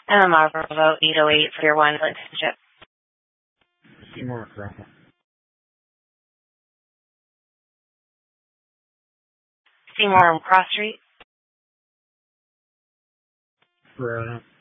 MMR Bravo 808 for your one relationship. Seymour Bravo. Seymour Cross Street. For